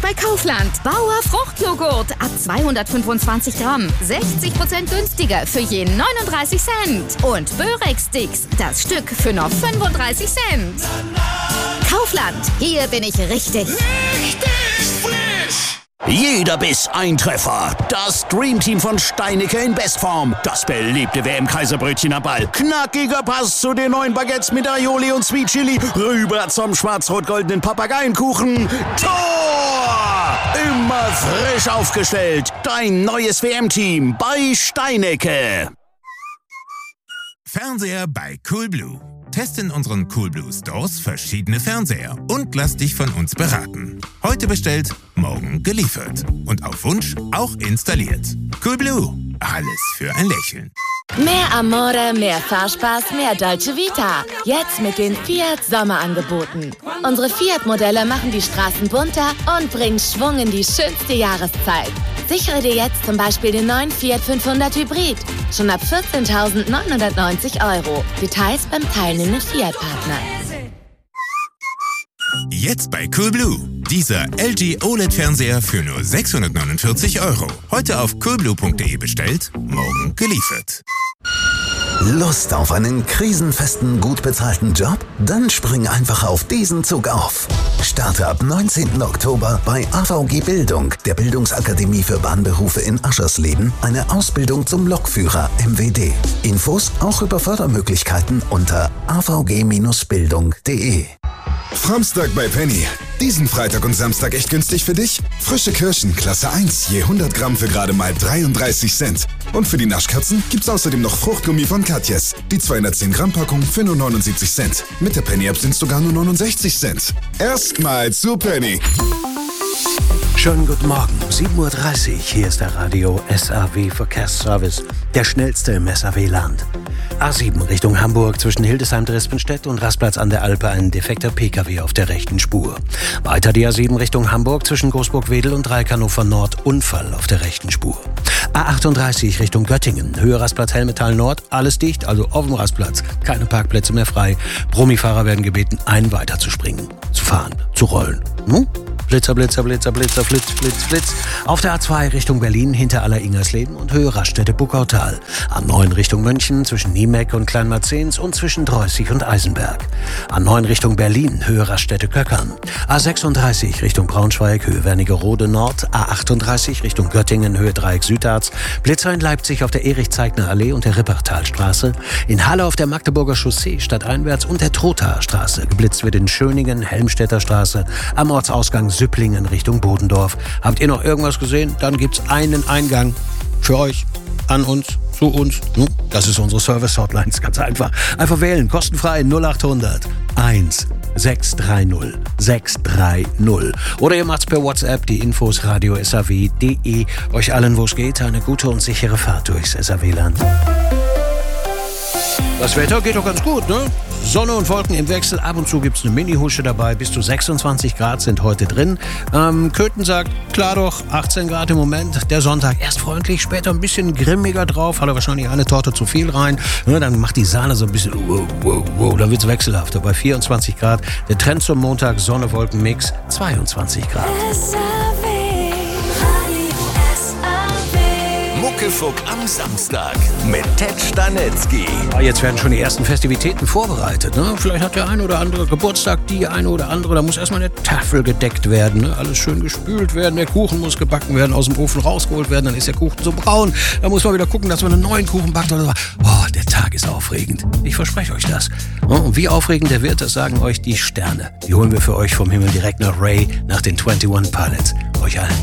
bei Kaufland. Bauer Fruchtjoghurt ab 225 Gramm. 60% günstiger für je 39 Cent. Und Börek-Sticks, das Stück für nur 35 Cent. Kaufland, hier bin ich richtig. Richtig frisch! Jeder Biss ein Treffer. Das Dreamteam von Steinicke in Bestform. Das beliebte WM-Kaiserbrötchen am Ball. Knackiger Pass zu den neuen Baguettes mit Aioli und Sweet Chili. Rüber zum schwarz-rot-goldenen Papageienkuchen. Tor! Immer frisch aufgestellt. Dein neues WM-Team bei Steinicke. Fernseher bei Coolblue. Teste in unseren Coolblue Stores verschiedene Fernseher und lass dich von uns beraten. Heute bestellt, morgen geliefert. Und auf Wunsch auch installiert. Coolblue. Alles für ein Lächeln. Mehr Amore, mehr Fahrspaß, mehr Dolce Vita. Jetzt mit den Fiat Sommerangeboten. Unsere Fiat-Modelle machen die Straßen bunter und bringen Schwung in die schönste Jahreszeit. Sichere dir jetzt zum Beispiel den neuen Fiat 500 Hybrid. Schon ab 14.990 €. Details beim teilnehmenden Fiat-Partner. Jetzt bei Coolblue. Dieser LG OLED-Fernseher für nur 649 €. Heute auf coolblue.de bestellt, morgen geliefert. Lust auf einen krisenfesten, gut bezahlten Job? Dann spring einfach auf diesen Zug auf. Starte ab 19. Oktober bei AVG Bildung, der Bildungsakademie für Bahnberufe in Aschersleben, eine Ausbildung zum Lokführer MWD. Infos auch über Fördermöglichkeiten unter avg-bildung.de. Framstag bei Penny. Diesen Freitag und Samstag echt günstig für dich? Frische Kirschen, Klasse 1, je 100 Gramm für gerade mal 33 Cent. Und für die Naschkatzen gibt's außerdem noch Fruchtgummi von Katjes. Die 210 Gramm Packung für nur 79 Cent. Mit der Penny-App sind's sogar nur 69 Cent. Erstmal zu Penny. Schönen guten Morgen, 7:30 Uhr. Hier ist der Radio SAW Verkehrsservice, der schnellste im SAW-Land. A7 Richtung Hamburg zwischen Hildesheim-Drespenstedt und Rastplatz an der Alpe ein defekter PKW auf der rechten Spur. Weiter die A7 Richtung Hamburg zwischen Großburg-Wedel und Dreieck-Hannover Nord Unfall auf der rechten Spur. A38 Richtung Göttingen, Höhe Rastplatz Helmetal Nord, alles dicht, also auf dem Rastplatz, keine Parkplätze mehr frei. Brumifahrer werden gebeten, einen weiterzuspringen, zu fahren, zu rollen. Blitzer, Blitzer, Blitzer, Blitzer, Flitz, Flitz, Flitz. Auf der A2 Richtung Berlin hinter Aller-Ingersleben und Höhe Raststätte Buckautal. A9 Richtung München zwischen Niemeck und Kleinmarzens und zwischen Dreußig und Eisenberg. A9 Richtung Berlin, Höhe Raststätte Köckern. A36 Richtung Braunschweig, Höhe Wernigerode Nord. A38 Richtung Göttingen, Höhe Dreieck Südarzt. Blitzer in Leipzig auf der Erich-Zeigner-Allee und der Rippertalstraße. In Halle auf der Magdeburger Chaussee stadteinwärts und der Trothaer Straße. Geblitzt wird in Schöningen, Helmstedter Straße. Am Ortsausgang Süpplingen Richtung Bodendorf. Habt ihr noch irgendwas gesehen? Dann gibt's einen Eingang für euch, an uns, zu uns. Das ist unsere Service-Hotline, ganz einfach. Einfach wählen, kostenfrei 0800 1 630 630. Oder ihr macht's per WhatsApp, die Infos radio.saw.de. Euch allen, wo es geht, eine gute und sichere Fahrt durchs SAW-Land. Das Wetter geht doch ganz gut, ne? Sonne und Wolken im Wechsel. Ab und zu gibt's eine Mini-Husche dabei. Bis zu 26 Grad sind heute drin. Köthen sagt, klar doch, 18 Grad im Moment. Der Sonntag erst freundlich, später ein bisschen grimmiger drauf. Hat er wahrscheinlich eine Torte zu viel rein. Ja, dann macht die Sahne so ein bisschen wow. Dann wird's wechselhafter bei 24 Grad. Der Trend zum Montag, Sonne-Wolken-Mix, 22 Grad. Muckefuck am Samstag mit Ted Stanetzky. Jetzt werden schon die ersten Festivitäten vorbereitet. Ne? Vielleicht hat der eine oder andere Geburtstag, die eine oder andere. Da muss erstmal eine Tafel gedeckt werden. Ne? Alles schön gespült werden. Der Kuchen muss gebacken werden, aus dem Ofen rausgeholt werden. Dann ist der Kuchen so braun. Da muss man wieder gucken, dass man einen neuen Kuchen backt. Oder so. Oh, der Tag ist aufregend. Ich verspreche euch das. Und wie aufregend der wird, das sagen euch die Sterne. Die holen wir für euch vom Himmel direkt nach Ray, nach den 21 Pilots. Euch allen